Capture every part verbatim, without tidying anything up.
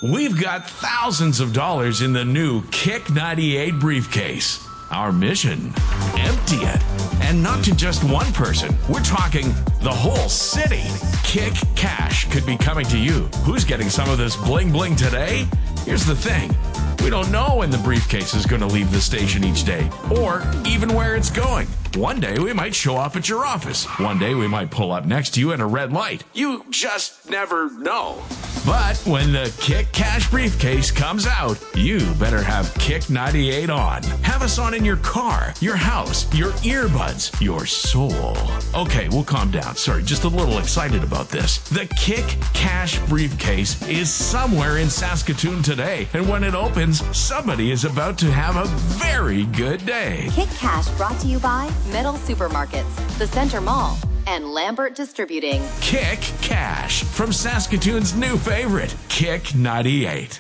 We've got thousands of dollars in the new Kick ninety-eight briefcase. Our mission, empty it. And not to just one person. We're talking the whole city. Kick Cash could be coming to you. Who's getting some of this bling bling today? Here's the thing. We don't know when the briefcase is going to leave the station each day, or even where it's going. One day we might show up at your office. One day we might pull up next to you at a red light. You just never know. But when the Kick Cash briefcase comes out, you better have Kick ninety-eight on. Have us on in your car, your house, your earbuds, your soul. Okay, we'll calm down. Sorry, just a little excited about this. The Kick Cash briefcase is somewhere in Saskatoon today. And when it opens, somebody is about to have a very good day. Kick Cash brought to you by Metal Supermarkets, the Center Mall, and Lambert Distributing. Kick Cash from Saskatoon's new favorite, Kick ninety-eight.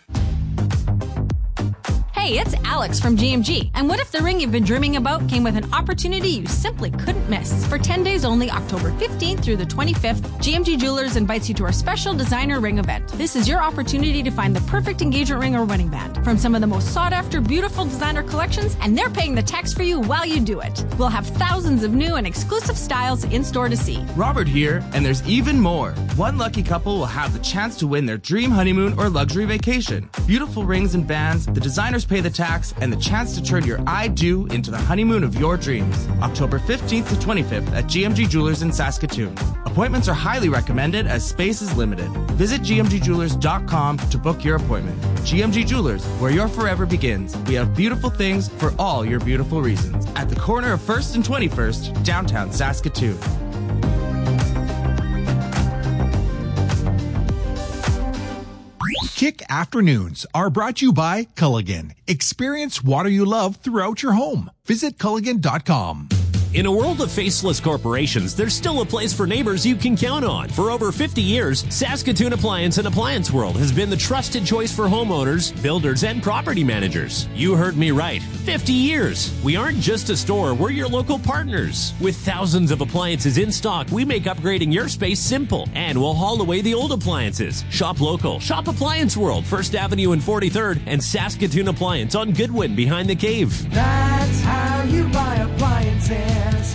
Hey, it's Alex from G M G. And what if the ring you've been dreaming about came with an opportunity you simply couldn't miss? For ten days only, October fifteenth through the twenty-fifth, G M G Jewelers invites you to our special designer ring event. This is your opportunity to find the perfect engagement ring or wedding band from some of the most sought-after, beautiful designer collections, and they're paying the tax for you while you do it. We'll have thousands of new and exclusive styles in-store to see. Robert here, and there's even more. One lucky couple will have the chance to win their dream honeymoon or luxury vacation. Beautiful rings and bands, the designers pay the tax, and the chance to turn your I do into the honeymoon of your dreams. October fifteenth to twenty-fifth at G M G Jewelers in Saskatoon. Appointments are highly recommended as space is limited. Visit g m g jewelers dot com to book your appointment. G M G Jewelers, where your forever begins. We have beautiful things for all your beautiful reasons. At the corner of first and twenty-first, downtown Saskatoon. Kick Afternoons are brought to you by Culligan. Experience water you love throughout your home. Visit culligan dot com. In a world of faceless corporations, there's still a place for neighbors you can count on. For over fifty years, Saskatoon Appliance and Appliance World has been the trusted choice for homeowners, builders, and property managers. You heard me right. fifty years. We aren't just a store, we're your local partners. With thousands of appliances in stock, we make upgrading your space simple, and we'll haul away the old appliances. Shop local. Shop Appliance World, First Avenue and forty-third, and Saskatoon Appliance on Goodwin behind the cave. That's how you buy appliances.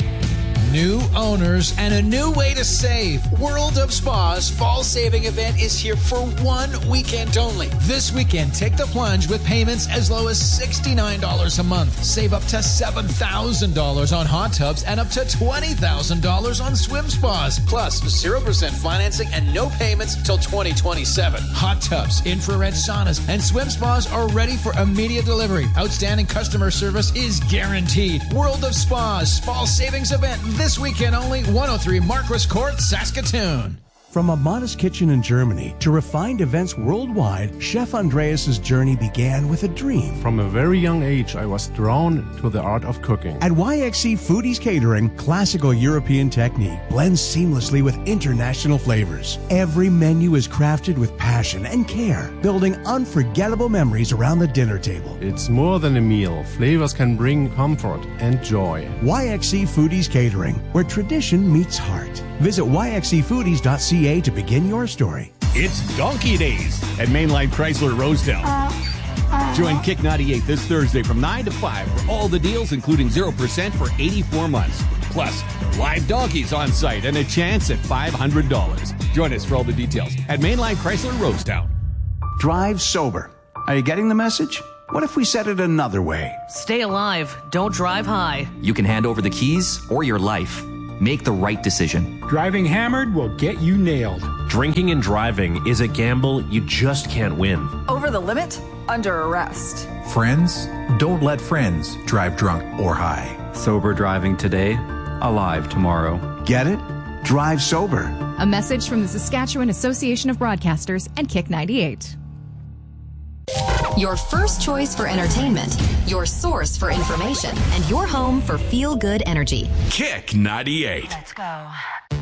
New owners and a new way to save. World of Spa's fall saving event is here for one weekend only. This weekend, take the plunge with payments as low as sixty-nine dollars a month. Save up to seven thousand dollars on hot tubs and up to twenty thousand dollars on swim spas. Plus, zero percent financing and no payments till twenty twenty-seven. Hot tubs, infrared saunas, and swim spas are ready for immediate delivery. Outstanding customer service is guaranteed. World of Spa's fall savings event this weekend only, one oh three Marquis Court, Saskatoon. From a modest kitchen in Germany to refined events worldwide, Chef Andreas' journey began with a dream. From a very young age, I was drawn to the art of cooking. At Y X C Foodies Catering, classical European technique blends seamlessly with international flavors. Every menu is crafted with passion and care, building unforgettable memories around the dinner table. It's more than a meal. Flavors can bring comfort and joy. Y X C Foodies Catering, where tradition meets heart. Visit y x c foodies dot c a to begin your story. It's Donkey Days at Mainline Chrysler Rosedale. Join Kick ninety-eight this Thursday from nine to five for all the deals, including zero percent for eighty-four months. Plus, live donkeys on site and a chance at five hundred dollars. Join us for all the details at Mainline Chrysler Rosedale. Drive sober. Are you getting the message? What if we said it another way? Stay alive. Don't drive high. You can hand over the keys or your life. Make the right decision. Driving hammered will get you nailed. Drinking and driving is a gamble you just can't win. Over the limit? Under arrest. Friends? Don't let friends drive drunk or high. Sober driving today, alive tomorrow. Get it? Drive sober. A message from the Saskatchewan Association of Broadcasters and Kick ninety-eight. Your first choice for entertainment, your source for information, and your home for feel-good energy. Kick ninety-eight. Let's go.